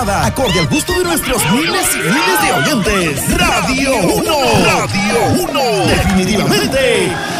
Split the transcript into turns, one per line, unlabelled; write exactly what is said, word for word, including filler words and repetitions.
Acorde al gusto de nuestros miles y miles de oyentes. Radio uno. Radio uno. Definitivamente